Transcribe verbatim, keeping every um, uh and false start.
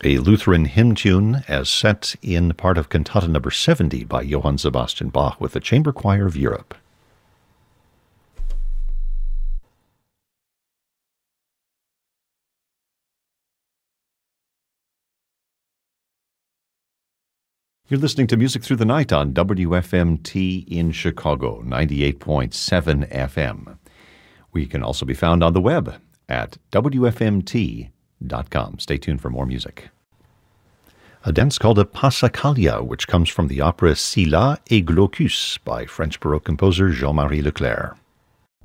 a Lutheran hymn tune as set in part of Cantata number seventy by Johann Sebastian Bach with the Chamber Choir of Europe. You're listening to Music Through the Night on W F M T in Chicago, ninety-eight point seven F M. We can also be found on the web at W F M T dot com. Stay tuned for more music. A dance called a Passacaglia, which comes from the opera Scylla et Glaucus by French Baroque composer Jean-Marie Leclerc.